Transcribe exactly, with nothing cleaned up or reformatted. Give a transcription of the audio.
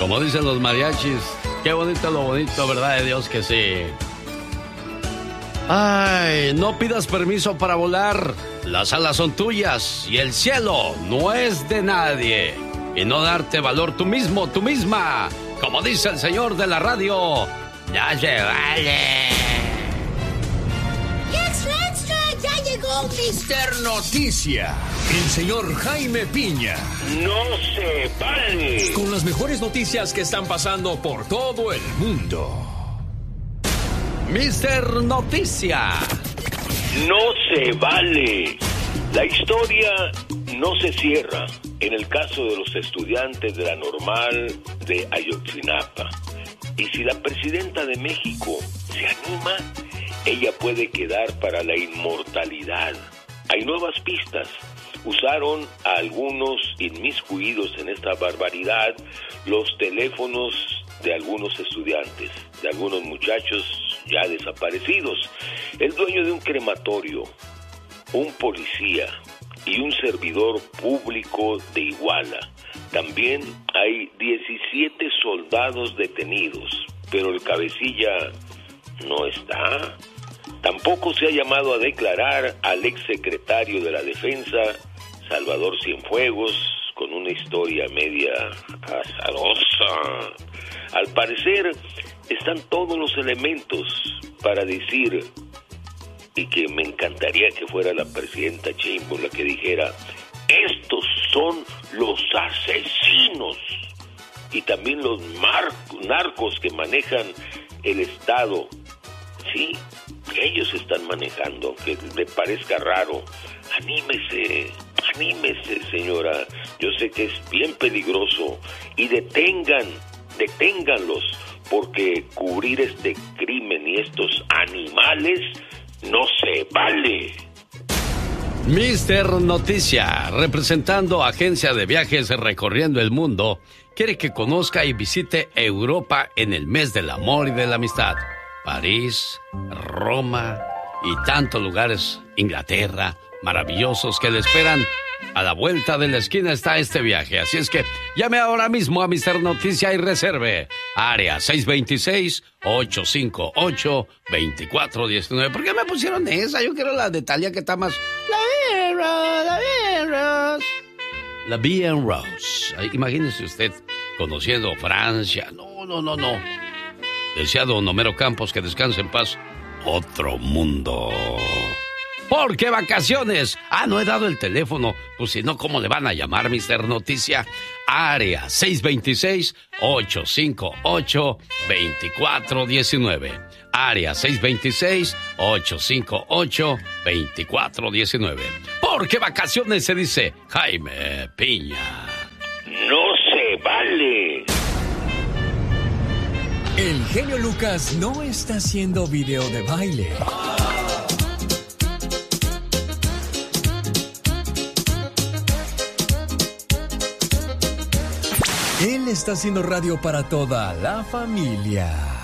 Como dicen los mariachis, qué bonito lo bonito, ¿verdad de Dios que sí? Ay, no pidas permiso para volar. Las alas son tuyas y el cielo no es de nadie. Y no darte valor tú mismo, tú misma. Como dice el señor de la radio, ya se vale. ¡Extra, extra! ¡Ya llegó mister Noticia! El señor Jaime Piña. No se vale. Con las mejores noticias que están pasando por todo el mundo. mister Noticia. No se vale. La historia no se cierra en el caso de los estudiantes de la Normal de Ayotzinapa. Y si la presidenta de México se anima, ella puede quedar para la inmortalidad. Hay nuevas pistas. Usaron a algunos inmiscuidos en esta barbaridad los teléfonos de algunos estudiantes, de algunos muchachos ya desaparecidos. El dueño de un crematorio, un policía y un servidor público de Iguala. También hay diecisiete soldados detenidos, pero el cabecilla no está. Tampoco se ha llamado a declarar al exsecretario de la Defensa, Salvador Cienfuegos, con una historia media azarosa. Al parecer, están todos los elementos para decir, y que me encantaría que fuera la presidenta Sheinbaum la que dijera, estos son los asesinos y también los mar- narcos que manejan el Estado. Sí, ellos están manejando, aunque le parezca raro. Anímese, anímese, señora. Yo sé que es bien peligroso y detengan, deténganlos, porque cubrir este crimen y estos animales no se vale. mister Noticia, representando agencia de viajes recorriendo el mundo, quiere que conozca y visite Europa en el mes del amor y de la amistad. París, Roma y tantos lugares, Inglaterra, maravillosos que le esperan. A la vuelta de la esquina está este viaje, así es que llame ahora mismo a mister Noticia y reserve. Área seis dos seis, ocho cinco ocho, dos cuatro uno nueve. ¿Por qué me pusieron esa? Yo quiero la de Talia, que está más... La Bien Rose, la Bien Rose. La Bien Rose. Ay, imagínese usted conociendo Francia. No, no, no, no. Decía don Homero Campos, que descanse en paz. Otro mundo. ¿Por qué vacaciones? Ah, no he dado el teléfono. Pues si no, ¿cómo le van a llamar, mister Noticia? Área seis dos seis, ocho cinco ocho, dos cuatro uno nueve. Área seis dos seis, ocho cinco ocho, dos cuatro uno nueve. ¿Por qué vacaciones? Se dice Jaime Piña. No se vale. El genio Lucas no está haciendo video de baile. Él está haciendo radio para toda la familia.